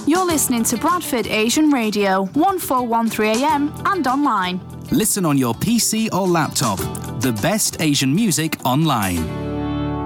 You're listening to Bradford Asian Radio, 1413 AM and online. Listen on your PC or laptop. The best Asian music online.